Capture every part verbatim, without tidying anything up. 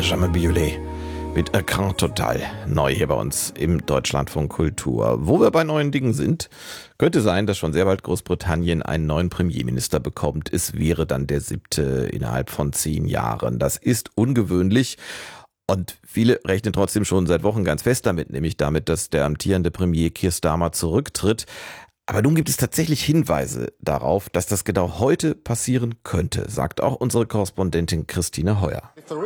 Benjamin Biolay mit Écran Total, neu hier bei uns im Deutschlandfunk Kultur. Wo wir bei neuen Dingen sind, könnte sein, dass schon sehr bald Großbritannien einen neuen Premierminister bekommt. Es wäre dann der siebte innerhalb von zehn Jahren. Das ist ungewöhnlich. Und viele rechnen trotzdem schon seit Wochen ganz fest damit, nämlich damit, dass der amtierende Premier Keir Starmer zurücktritt. Aber nun gibt es tatsächlich Hinweise darauf, dass das genau heute passieren könnte, sagt auch unsere Korrespondentin Christine Heuer.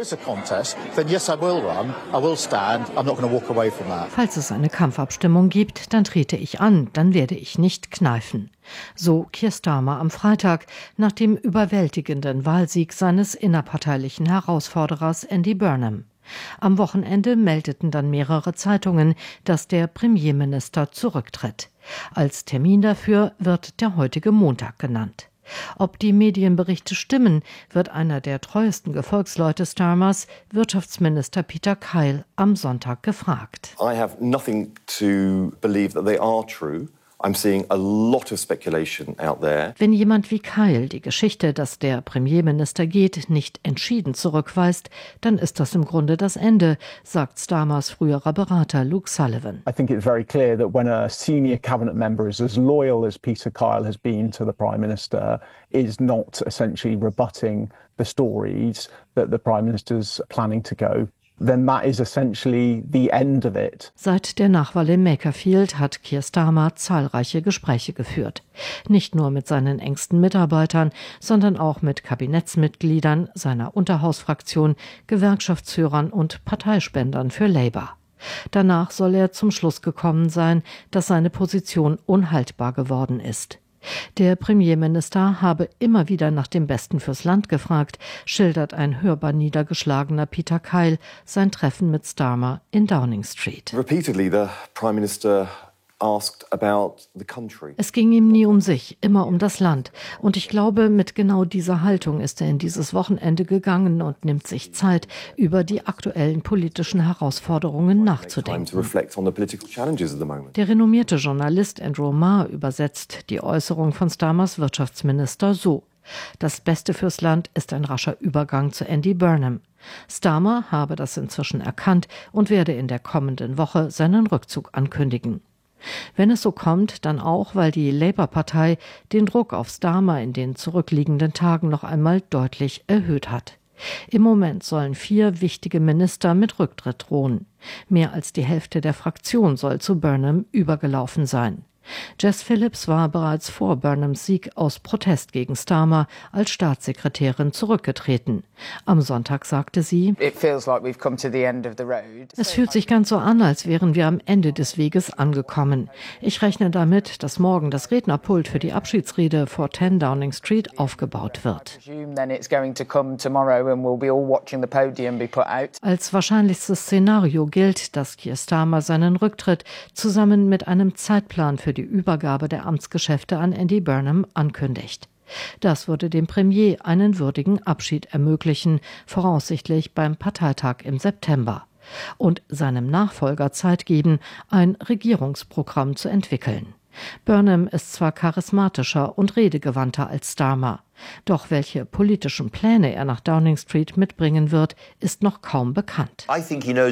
Falls es eine Kampfabstimmung gibt, dann trete ich an, dann werde ich nicht kneifen. So Keir Starmer am Freitag nach dem überwältigenden Wahlsieg seines innerparteilichen Herausforderers Andy Burnham. Am Wochenende meldeten dann mehrere Zeitungen, dass der Premierminister zurücktritt. Als Termin dafür wird der heutige Montag genannt. Ob die Medienberichte stimmen, wird einer der treuesten Gefolgsleute Starmers, Wirtschaftsminister Peter Kyle, am Sonntag gefragt. I have nothing to believe that they are true. I'm seeing a lot of speculation out there. Wenn jemand wie Kyle die Geschichte, dass der Premierminister geht, nicht entschieden zurückweist, dann ist das im Grunde das Ende, sagt Starmers früherer Berater Luke Sullivan. I think it's very clear that when a senior cabinet member is as loyal as Peter Kyle has been to the Prime Minister, is not essentially rebutting the stories that the Prime Minister's planning to go, then that is essentially the end of it. Seit der Nachwahl in Makerfield hat Keir Starmer zahlreiche Gespräche geführt. Nicht nur mit seinen engsten Mitarbeitern, sondern auch mit Kabinettsmitgliedern, seiner Unterhausfraktion, Gewerkschaftsführern und Parteispendern für Labour. Danach soll er zum Schluss gekommen sein, dass seine Position unhaltbar geworden ist. Der Premierminister habe immer wieder nach dem Besten fürs Land gefragt, schildert ein hörbar niedergeschlagener Peter Kyle sein Treffen mit Starmer in Downing Street. Repeatedly the Prime Minister asked about the country. Es ging ihm nie um sich, immer um das Land. Und ich glaube, mit genau dieser Haltung ist er in dieses Wochenende gegangen und nimmt sich Zeit, über die aktuellen politischen Herausforderungen nachzudenken. Der renommierte Journalist Andrew Marr übersetzt die Äußerung von Starmers Wirtschaftsminister so: Das Beste fürs Land ist ein rascher Übergang zu Andy Burnham. Starmer habe das inzwischen erkannt und werde in der kommenden Woche seinen Rückzug ankündigen. Wenn es so kommt, dann auch, weil die Labour-Partei den Druck auf Starmer in den zurückliegenden Tagen noch einmal deutlich erhöht hat. Im Moment sollen vier wichtige Minister mit Rücktritt drohen. Mehr als die Hälfte der Fraktion soll zu Burnham übergelaufen sein. Jess Phillips war bereits vor Burnhams Sieg aus Protest gegen Starmer als Staatssekretärin zurückgetreten. Am Sonntag sagte sie: Es fühlt sich ganz so an, als wären wir am Ende des Weges angekommen. Ich rechne damit, dass morgen das Rednerpult für die Abschiedsrede vor zehn Downing Street aufgebaut wird. Als wahrscheinlichstes Szenario gilt, dass Keir Starmer seinen Rücktritt zusammen mit einem Zeitplan für die Übergabe der Amtsgeschäfte an Andy Burnham ankündigt. Das würde dem Premier einen würdigen Abschied ermöglichen, voraussichtlich beim Parteitag im September, und seinem Nachfolger Zeit geben, ein Regierungsprogramm zu entwickeln. Burnham ist zwar charismatischer und redegewandter als Starmer, doch welche politischen Pläne er nach Downing Street mitbringen wird, ist noch kaum bekannt. Er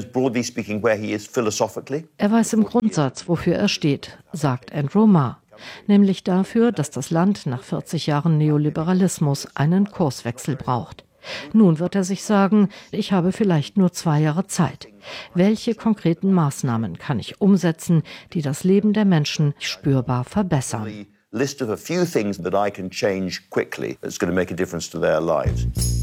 weiß im Grundsatz, wofür er steht, sagt Andrew Marr, nämlich dafür, dass das Land nach vierzig Jahren Neoliberalismus einen Kurswechsel braucht. Nun wird er sich sagen, ich habe vielleicht nur zwei Jahre Zeit. Welche konkreten Maßnahmen kann ich umsetzen, die das Leben der Menschen spürbar verbessern? List of a few things that I can change quickly that's going to make a difference to their lives.